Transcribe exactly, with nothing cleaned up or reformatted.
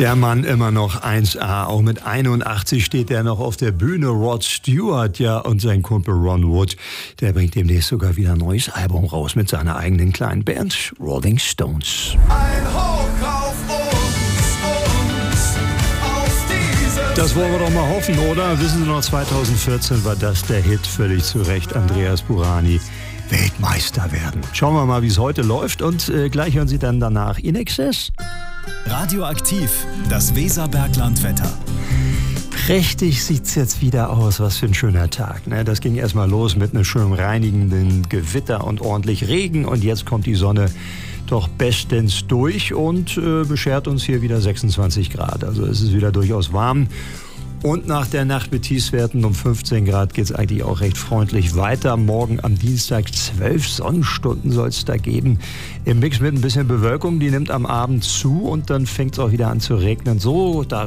Der Mann immer noch eins A, auch mit einundachtzig steht er noch auf der Bühne. Rod Stewart, ja, und sein Kumpel Ron Wood, der bringt demnächst sogar wieder ein neues Album raus mit seiner eigenen kleinen Band, Rolling Stones. Ein Hoch auf uns, uns, auf diese Das wollen wir doch mal hoffen, oder? Wissen Sie noch, zweitausendvierzehn war das der Hit, völlig zu Recht, Andreas Burani. Weltmeister werden. Schauen wir mal, wie es heute läuft und äh, gleich hören Sie dann danach In Excess. Radioaktiv, das Weserberglandwetter. Prächtig sieht's jetzt wieder aus. Was für ein schöner Tag. Ne? Das ging erstmal los mit einem schönen reinigenden Gewitter und ordentlich Regen. Und jetzt kommt die Sonne doch bestens durch und äh, beschert uns hier wieder sechsundzwanzig Grad. Also es ist wieder durchaus warm. Und nach der Nacht mit Tiefstwerten um fünfzehn Grad geht es eigentlich auch recht freundlich weiter. Morgen am Dienstag zwölf Sonnenstunden soll es da geben. Im Mix mit ein bisschen Bewölkung, die nimmt am Abend zu und dann fängt es auch wieder an zu regnen. So, da